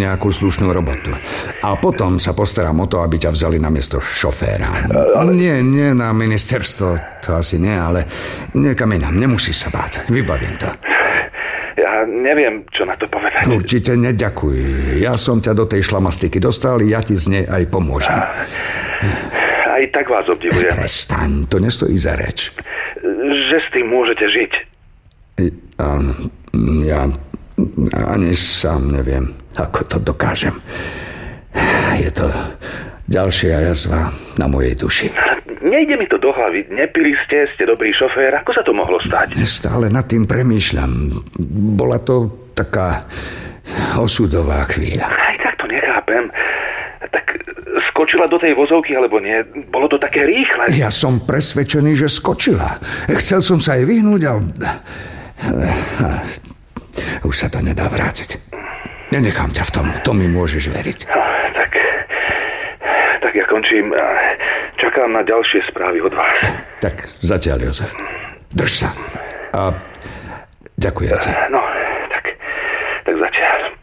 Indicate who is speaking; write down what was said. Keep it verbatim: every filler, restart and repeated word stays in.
Speaker 1: nejakú slušnú robotu. A potom sa postaram o to, aby ťa vzali na miesto šoféra. Ale... Nie, nie na ministerstvo, to asi nie, ale niekam inám. Nemusíš sa báť. Vybavím to.
Speaker 2: Ja neviem, čo na to povedať.
Speaker 1: Určite neďakuj. Ja som ťa do tej šlamastiky dostal, ja ti z nej aj pomôžem.
Speaker 2: Aj tak vás obdivujem.
Speaker 1: Prestaň, to nestojí za reč.
Speaker 2: Že s tým môžete žiť.
Speaker 1: Ja ani sám neviem, ako to dokážem. Je to ďalšia jazva na mojej duši.
Speaker 2: Nejde mi to do hlavy. Nepili ste, ste dobrý šofér. Ako sa to mohlo stať?
Speaker 1: Stále nad tým premýšľam. Bola to taká osudová chvíľa.
Speaker 2: Aj tak to nechápem. Tak skočila do tej vozovky, alebo nie? Bolo to také rýchle.
Speaker 1: Ja som presvedčený, že skočila. Chcel som sa jej vyhnúť, ale... Už sa to nedá vrátiť. Nenechám ťa v tom. To mi môžeš veriť.
Speaker 2: No, tak... Tak ja končím. Čakám na ďalšie správy od vás.
Speaker 1: Tak zatiaľ, Jozef. Drž sa. A ďakujem ti.
Speaker 2: No, tak, tak zatiaľ.